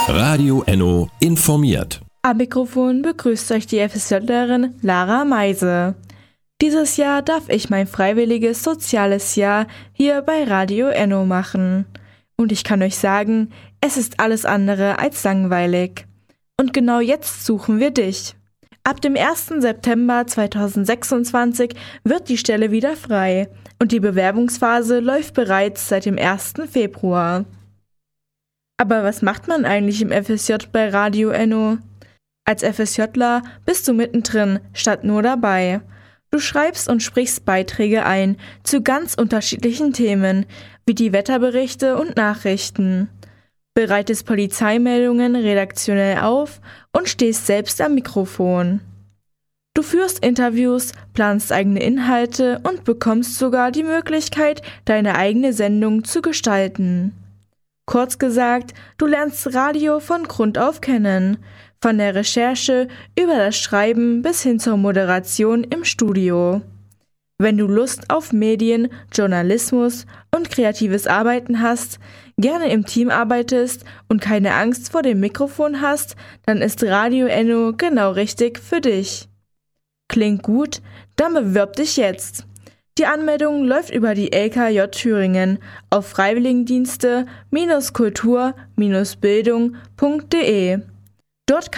Radio Enno informiert. Am Mikrofon begrüßt euch die FSJlerin Lara Meise. Dieses Jahr darf ich mein freiwilliges soziales Jahr hier bei Radio Enno machen. Und ich kann euch sagen, es ist alles andere als langweilig. Und genau jetzt suchen wir dich. Ab dem 1. September 2026 wird die Stelle wieder frei und die Bewerbungsphase läuft bereits seit dem 1. Februar. Aber was macht man eigentlich im FSJ bei Radio Enno? Als FSJler bist du mittendrin, statt nur dabei. Du schreibst und sprichst Beiträge ein zu ganz unterschiedlichen Themen, wie die Wetterberichte und Nachrichten. Bereitest Polizeimeldungen redaktionell auf und stehst selbst am Mikrofon. Du führst Interviews, planst eigene Inhalte und bekommst sogar die Möglichkeit, deine eigene Sendung zu gestalten. Kurz gesagt, du lernst Radio von Grund auf kennen, von der Recherche über das Schreiben bis hin zur Moderation im Studio. Wenn du Lust auf Medien, Journalismus und kreatives Arbeiten hast, gerne im Team arbeitest und keine Angst vor dem Mikrofon hast, dann ist Radio Enno genau richtig für dich. Klingt gut? Dann bewirb dich jetzt! Die Anmeldung läuft über die LKJ Thüringen auf Freiwilligendienste-kultur-bildung.de. Dort